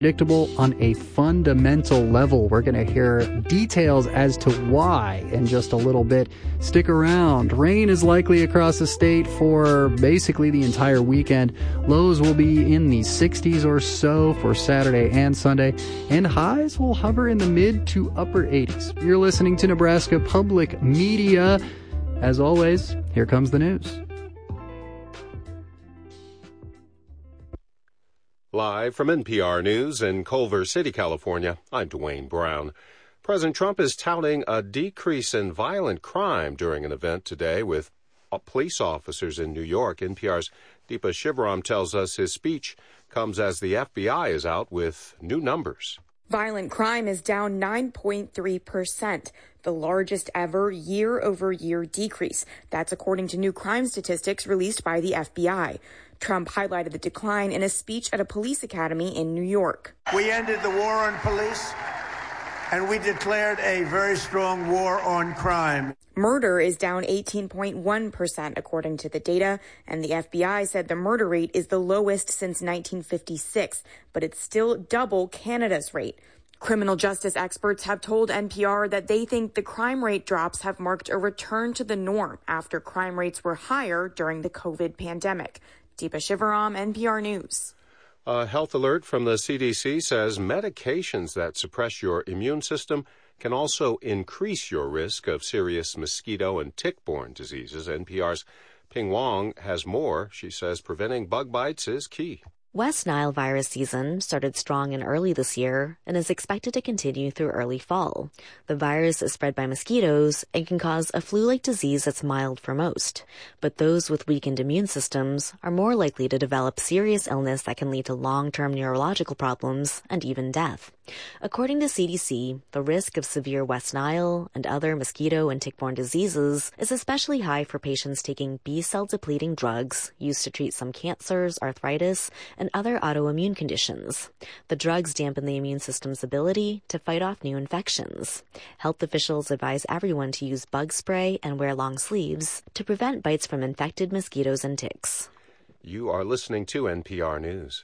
predictable on a fundamental level. We're going to hear details as to why in just a little bit. Stick around. Rain is likely across the state for basically the entire weekend. Lows will be in the 60s or so for Saturday and Sunday, and highs will hover in the mid to upper 80s. You're listening to Nebraska Public Media. As always, here comes the news. Live from NPR News in Culver City, California, I'm Dwayne Brown. President Trump is touting a decrease in violent crime during an event today with police officers in New York. NPR's Deepa Shivaram tells us his speech comes as the FBI is out with new numbers. Violent crime is down 9.3%, the largest ever year-over-year decrease. That's according to new crime statistics released by the FBI. Trump highlighted the decline in a speech at a police academy in New York. We ended the war on police, and we declared a very strong war on crime. Murder is down 18.1%, according to the data, and the FBI said the murder rate is the lowest since 1956, but it's still double Canada's rate. Criminal justice experts have told NPR that they think the crime rate drops have marked a return to the norm after crime rates were higher during the COVID pandemic. Deepa Shivaram, NPR News. A health alert from the CDC says medications that suppress your immune system can also increase your risk of serious mosquito and tick-borne diseases. NPR's Ping Wong has more. She says preventing bug bites is key. West Nile virus season started strong and early this year and is expected to continue through early fall. The virus is spread by mosquitoes and can cause a flu-like disease that's mild for most. But those with weakened immune systems are more likely to develop serious illness that can lead to long-term neurological problems and even death. According to CDC, the risk of severe West Nile and other mosquito and tick-borne diseases is especially high for patients taking B-cell depleting drugs used to treat some cancers, arthritis, and other autoimmune conditions. The drugs dampen the immune system's ability to fight off new infections. Health officials advise everyone to use bug spray and wear long sleeves to prevent bites from infected mosquitoes and ticks. You are listening to NPR News.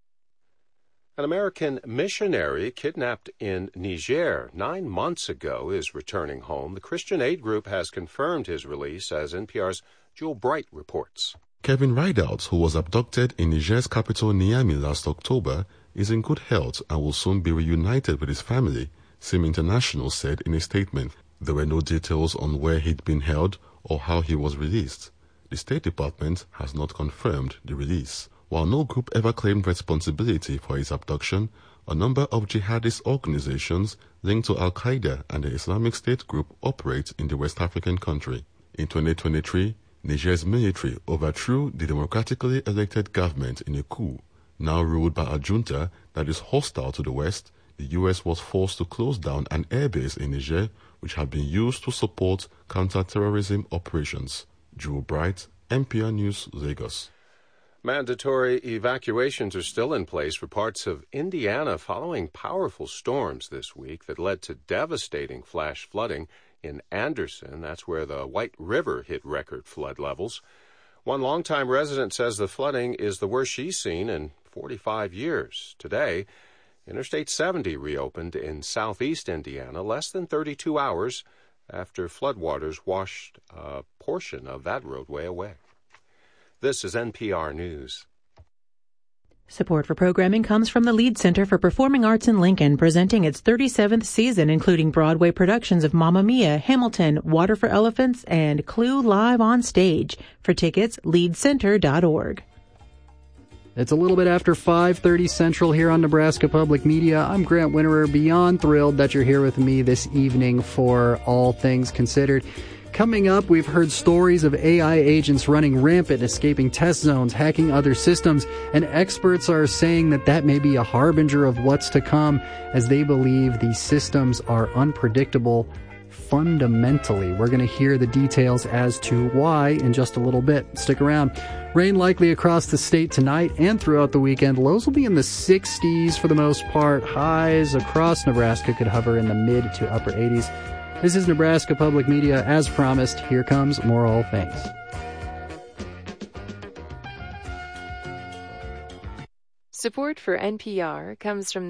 An American missionary kidnapped in Niger 9 months ago is returning home. The Christian Aid Group has confirmed his release, as NPR's Jewel Bright reports. Kevin Rideout, who was abducted in Niger's capital Niamey last October, is in good health and will soon be reunited with his family, SIM International said in a statement. There were no details on where he'd been held or how he was released. The State Department has not confirmed the release. While no group ever claimed responsibility for his abduction, a number of jihadist organizations linked to Al-Qaeda and the Islamic State group operate in the West African country. In 2023, Niger's military overthrew the democratically elected government in a coup. Now ruled by a junta that is hostile to the West, the U.S. was forced to close down an airbase in Niger, which had been used to support counter-terrorism operations. Jewel Bright, NPR News, Lagos. Mandatory evacuations are still in place for parts of Indiana following powerful storms this week that led to devastating flash flooding in Anderson. That's where the White River hit record flood levels. One longtime resident says the flooding is the worst she's seen in 45 years. Today, Interstate 70 reopened in southeast Indiana less than 32 hours after floodwaters washed a portion of that roadway away. This is NPR News. Support for programming comes from the Lead Center for Performing Arts in Lincoln, presenting its 37th season, including Broadway productions of Mamma Mia, Hamilton, Water for Elephants, and Clue live on stage. For tickets, leadcenter.org. It's a little bit after 5:30 Central here on Nebraska Public Media. I'm Grant Winterer, beyond thrilled that you're here with me this evening for All Things Considered. Coming up, we've heard stories of AI agents running rampant, escaping test zones, hacking other systems, and experts are saying that may be a harbinger of what's to come, as they believe these systems are unpredictable fundamentally. We're going to hear the details as to why in just a little bit. Stick around. Rain likely across the state tonight and throughout the weekend. Lows will be in the 60s for the most part. Highs across Nebraska could hover in the mid to upper 80s. This is Nebraska Public Media. As promised, here comes more All Things. Support for NPR comes from